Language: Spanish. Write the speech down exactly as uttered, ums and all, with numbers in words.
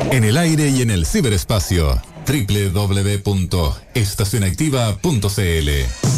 En el aire y en el ciberespacio. doble u doble u doble u punto estación activa punto c l